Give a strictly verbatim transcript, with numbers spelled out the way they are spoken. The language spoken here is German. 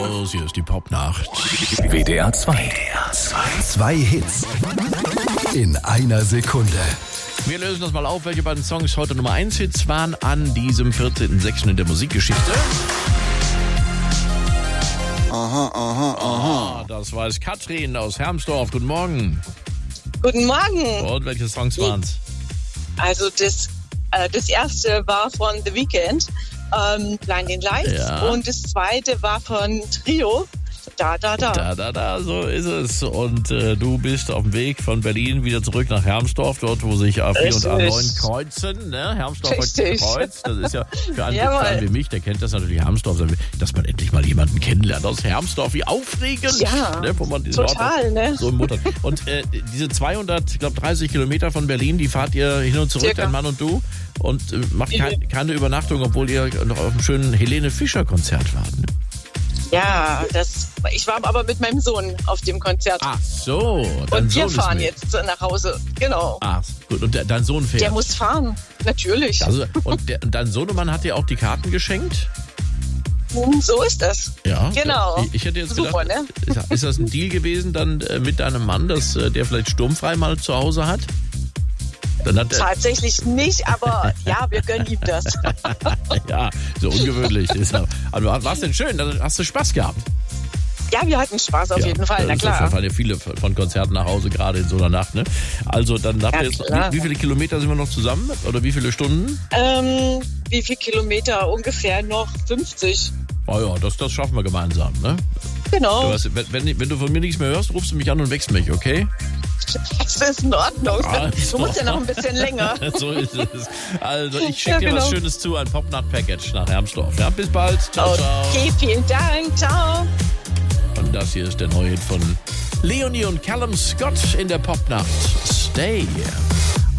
Hier ist die Popnacht. W D R zwei. Zwei Hits in einer Sekunde. Wir lösen das mal auf, welche beiden Songs heute Nummer eins Hits waren an diesem vierzehnten sechsten in der Musikgeschichte. Aha, aha, aha. Ah, das weiß Katrin aus Hermsdorf. Guten Morgen. Guten Morgen. Und welche Songs waren's? Also das, äh, das erste war von The Weeknd, ähm, Blinding Lights. Ja. Und das zweite war von Trio, Da, da, da. Da, da, da, so ist es. Und äh, du bist auf dem Weg von Berlin wieder zurück nach Hermsdorf, dort wo sich A vier und A neun kreuzen. Ne? Hermsdorfer Kreuz, das ist ja für einen, für einen wie mich, der kennt das natürlich, Hermsdorf, dass man endlich mal jemanden kennenlernt aus Hermsdorf. Wie aufregend. Ja, ne? Wo man total, Ort ne? So im Motor. Und äh, diese zweihundert, ich glaube dreißig Kilometer von Berlin, die fahrt ihr hin und zurück, Circa. dein Mann und du, und äh, macht kein, keine Übernachtung, obwohl ihr noch auf einem schönen Helene Fischer Konzert wart. Ne? Ja, das, ich war aber mit meinem Sohn auf dem Konzert. Ach so. Dein und wir Sohn fahren ist mit. jetzt nach Hause. Genau. Ach, gut. Und de, dein Sohn fährt? Der muss fahren, natürlich. Also, und, der, und dein Sohnemann hat dir auch die Karten geschenkt? So ist das. Ja. Genau. Ich, ich hätte jetzt Super, gedacht, ne? ist, ist das ein Deal gewesen dann äh, mit deinem Mann, dass äh, der vielleicht sturmfrei mal zu Hause hat? Dann hat er, Tatsächlich nicht, aber ja, wir gönnen ihm das. ja, so ungewöhnlich. Ist ja, aber war es denn schön? Dann hast du Spaß gehabt? Ja, wir hatten Spaß auf ja, jeden Fall, na klar. Da fahren ja viele von Konzerten nach Hause, gerade in so einer Nacht. Ne? Also dann habt Ja, ihr jetzt, klar. wie, wie viele Kilometer sind wir noch zusammen? Oder wie viele Stunden? Ähm, wie viel Kilometer? Ungefähr noch fünfzig. Oh ja, das, das schaffen wir gemeinsam. Ne? Genau. Du hast, wenn, wenn du von mir nichts mehr hörst, rufst du mich an und wächst mich, okay? Das ist in Ordnung. Also. Du musst ja noch ein bisschen länger. So ist es. Also ich schicke Ja, dir was genau. Schönes zu, ein Popnacht-Package nach Hermsdorf. Ja, bis bald. Ciao, ciao. Okay, vielen Dank. Ciao. Und das hier ist der neue Hit von Leonie und Callum Scott in der Popnacht. Stay.